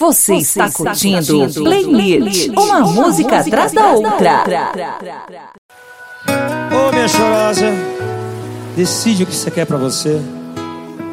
Você está curtindo Playlist, uma música atrás da outra. Ô minha chorosa, decide o que você quer pra você.